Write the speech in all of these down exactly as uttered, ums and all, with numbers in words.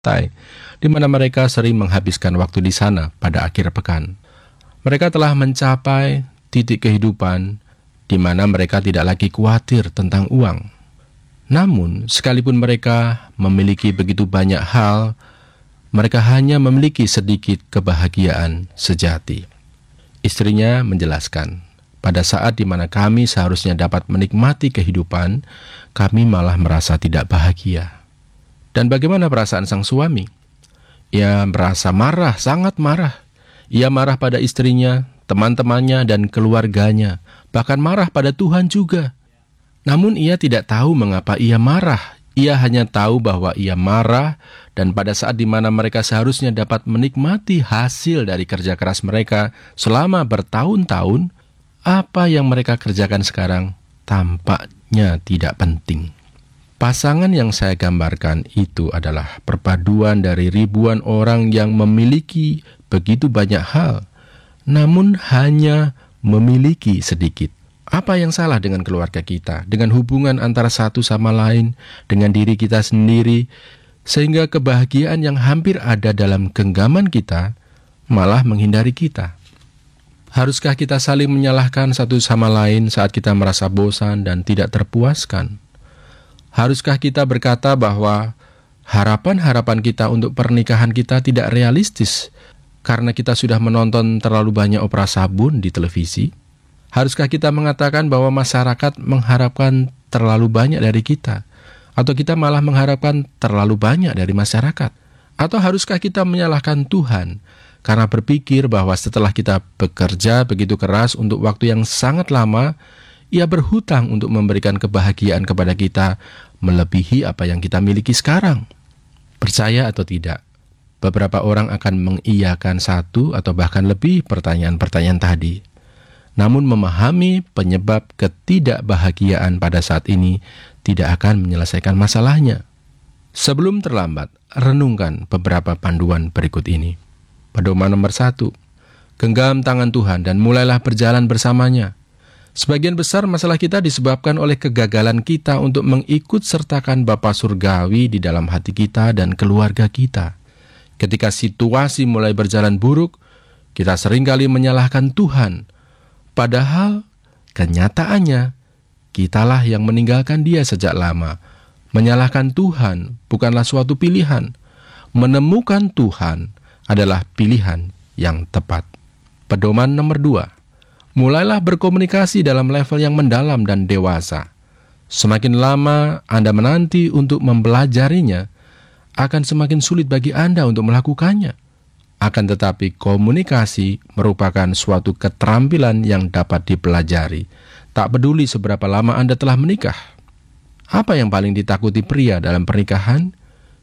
pantai, di mana mereka sering menghabiskan waktu di sana pada akhir pekan. Mereka telah mencapai titik kehidupan di mana mereka tidak lagi khawatir tentang uang. Namun, sekalipun mereka memiliki begitu banyak hal, mereka hanya memiliki sedikit kebahagiaan sejati. Istrinya menjelaskan, pada saat di mana kami seharusnya dapat menikmati kehidupan, kami malah merasa tidak bahagia. Dan bagaimana perasaan sang suami? Ia merasa marah, sangat marah. Ia marah pada istrinya, teman-temannya, dan keluarganya, bahkan marah pada Tuhan juga. Namun ia tidak tahu mengapa ia marah. Ia hanya tahu bahwa ia marah, dan pada saat di mana mereka seharusnya dapat menikmati hasil dari kerja keras mereka selama bertahun-tahun, apa yang mereka kerjakan sekarang tampaknya tidak penting. Pasangan yang saya gambarkan itu adalah perpaduan dari ribuan orang yang memiliki begitu banyak hal, namun hanya memiliki sedikit. Apa yang salah dengan keluarga kita, dengan hubungan antara satu sama lain, dengan diri kita sendiri, sehingga kebahagiaan yang hampir ada dalam genggaman kita malah menghindari kita? Haruskah kita saling menyalahkan satu sama lain saat kita merasa bosan dan tidak terpuaskan? Haruskah kita berkata bahwa harapan-harapan kita untuk pernikahan kita tidak realistis karena kita sudah menonton terlalu banyak opera sabun di televisi? Haruskah kita mengatakan bahwa masyarakat mengharapkan terlalu banyak dari kita? Atau kita malah mengharapkan terlalu banyak dari masyarakat? Atau haruskah kita menyalahkan Tuhan karena berpikir bahwa setelah kita bekerja begitu keras untuk waktu yang sangat lama, Ia berhutang untuk memberikan kebahagiaan kepada kita melebihi apa yang kita miliki sekarang? Percaya atau tidak, beberapa orang akan mengiyakan satu atau bahkan lebih pertanyaan-pertanyaan tadi. Namun memahami penyebab ketidakbahagiaan pada saat ini tidak akan menyelesaikan masalahnya. Sebelum terlambat, renungkan beberapa panduan berikut ini. Pedoman nomor satu, genggam tangan Tuhan dan mulailah berjalan bersamanya. Sebagian besar masalah kita disebabkan oleh kegagalan kita untuk mengikut sertakan Bapa Surgawi di dalam hati kita dan keluarga kita. Ketika situasi mulai berjalan buruk, kita seringkali menyalahkan Tuhan. Padahal kenyataannya, kitalah yang meninggalkan Dia sejak lama. Menyalahkan Tuhan bukanlah suatu pilihan. Menemukan Tuhan adalah pilihan yang tepat. Pedoman nomor dua, mulailah berkomunikasi dalam level yang mendalam dan dewasa. Semakin lama Anda menanti untuk mempelajarinya, akan semakin sulit bagi Anda untuk melakukannya. Akan tetapi komunikasi merupakan suatu keterampilan yang dapat dipelajari. Tak peduli seberapa lama Anda telah menikah. Apa yang paling ditakuti pria dalam pernikahan?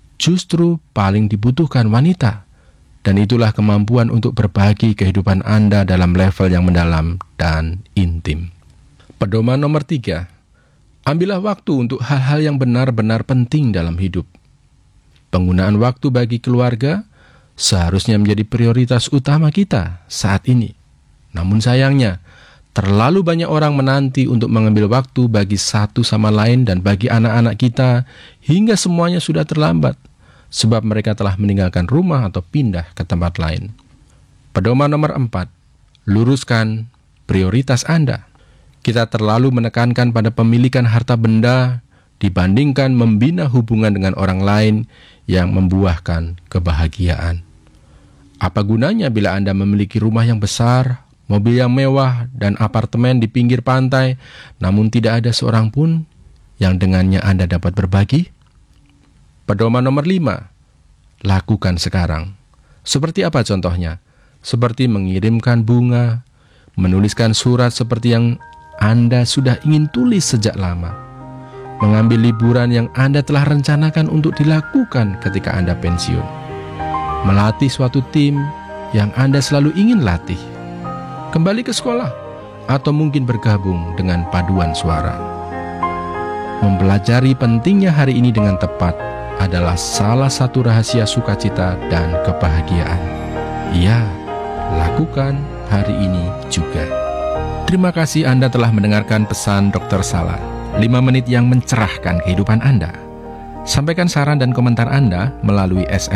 Justru paling dibutuhkan wanita. Dan itulah kemampuan untuk berbagi kehidupan Anda dalam level yang mendalam dan intim. Pedoman nomor tiga, ambillah waktu untuk hal-hal yang benar-benar penting dalam hidup. Penggunaan waktu bagi keluarga seharusnya menjadi prioritas utama kita saat ini. Namun sayangnya, terlalu banyak orang menanti untuk mengambil waktu bagi satu sama lain dan bagi anak-anak kita hingga semuanya sudah terlambat, sebab mereka telah meninggalkan rumah atau pindah ke tempat lain. Pedoman nomor empat, luruskan prioritas Anda. Kita terlalu menekankan pada pemilikan harta benda dibandingkan membina hubungan dengan orang lain yang membuahkan kebahagiaan. Apa gunanya bila Anda memiliki rumah yang besar, mobil yang mewah, dan apartemen di pinggir pantai, namun tidak ada seorang pun yang dengannya Anda dapat berbagi? Pedoman nomor lima, lakukan sekarang. Seperti apa contohnya? Seperti mengirimkan bunga, menuliskan surat seperti yang Anda sudah ingin tulis sejak lama, mengambil liburan yang Anda telah rencanakan untuk dilakukan ketika Anda pensiun, melatih suatu tim yang Anda selalu ingin latih, kembali ke sekolah, atau mungkin bergabung dengan paduan suara. Mempelajari pentingnya hari ini dengan tepat adalah salah satu rahasia sukacita dan kebahagiaan. Ya, lakukan hari ini juga. Terima kasih Anda telah mendengarkan pesan dokter Salah, lima menit yang mencerahkan kehidupan Anda. Sampaikan saran dan komentar Anda melalui S M S